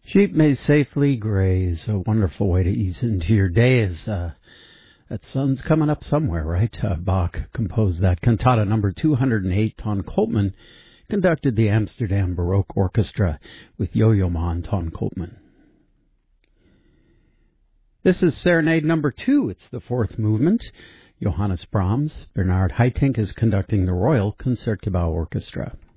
Sheep may safely graze, a wonderful way to ease into your day as that sun's coming up somewhere, right? Bach composed that cantata number 208. Ton Koopman conducted the Amsterdam Baroque Orchestra with Yo-Yo Ma and Ton Koopman. This is Serenade number 2. It's the fourth movement. Johannes Brahms. Bernard Haitink is conducting the Royal Concertgebouw Orchestra.